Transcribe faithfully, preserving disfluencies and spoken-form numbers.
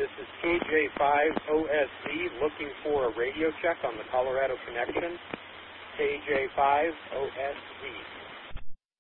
This is K J five O S Z looking for a radio check on the Colorado connection. K J five O S Z.